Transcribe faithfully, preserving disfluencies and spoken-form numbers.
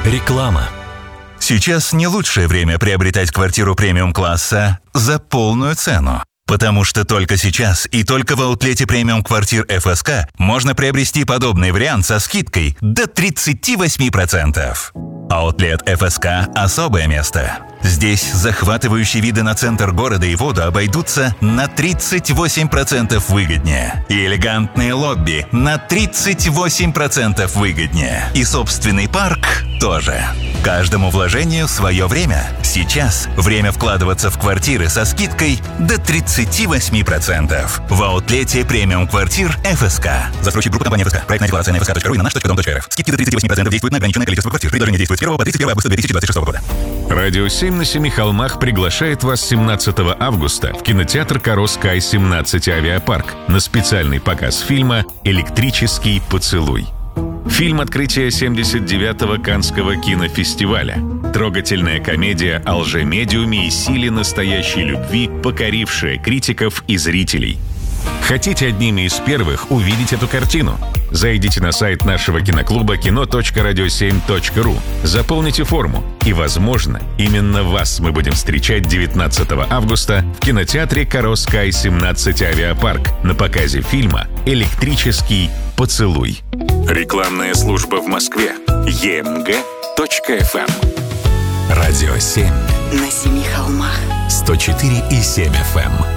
Реклама. Сейчас не лучшее время приобретать квартиру премиум-класса за полную цену. Потому что только сейчас и только в аутлете премиум квартир эф эс ка можно приобрести подобный вариант со скидкой до тридцать восемь процентов. Аутлет эф эс ка – особое место. Здесь захватывающие виды на центр города и воду обойдутся на тридцать восемь процентов выгоднее. И элегантные лобби на тридцать восемь процентов выгоднее. И собственный парк тоже. Каждому вложению свое время. Сейчас время вкладываться в квартиры со скидкой до тридцать восемь процентов. В аутлете премиум квартир эф эс ка. Застройщик группы компании эф эс ка. Проектная декларация на эф эс ка точка ру и на наш точка дом точка эр эф. Скидки до тридцать восемь процентов действуют на ограниченное количество квартир. Предложение действует с первого по тридцать первое августа две тысячи двадцать шестого года. Радио семь на семи холмах приглашает вас семнадцатого августа в кинотеатр Каро Скай семнадцать Авиапарк на специальный показ фильма «Электрический поцелуй». Фильм открытия семьдесят девятого Каннского кинофестиваля. Трогательная комедия о лжемедиуме и силе настоящей любви, покорившая критиков и зрителей. Хотите одними из первых увидеть эту картину? Зайдите на сайт нашего киноклуба кино точка радио семь точка ру, заполните форму, и, возможно, именно вас мы будем встречать девятнадцатого августа в кинотеатре Каро Скай семнадцать Авиапарк на показе фильма «Электрический поцелуй». Рекламная служба в Москве. е эм гэ точка эф эм. Радио семь. На семи холмах. сто четыре и семь эф эм.